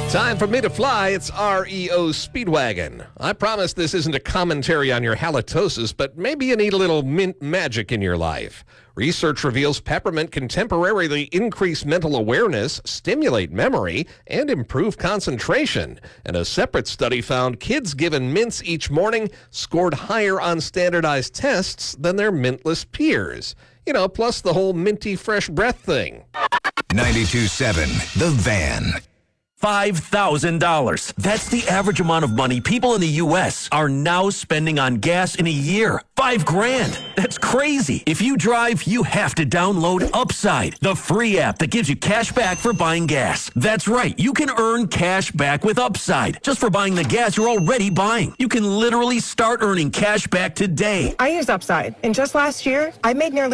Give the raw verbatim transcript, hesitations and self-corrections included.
Time for me to fly. It's R E O Speedwagon. I promise this isn't a commentary on your halitosis, but maybe you need a little mint magic in your life. Research reveals peppermint can temporarily increase mental awareness, stimulate memory, and improve concentration. And a separate study found kids given mints each morning scored higher on standardized tests than their mintless peers. You know, plus the whole minty fresh breath thing. ninety-two point seven The Van. five thousand dollars. That's the average amount of money people in the U S are now spending on gas in a year. Five grand. That's crazy. If you drive, you have to download Upside, the free app that gives you cash back for buying gas. That's right. You can earn cash back with Upside just for buying the gas you're already buying. You can literally start earning cash back today. I use Upside, and just last year, I made nearly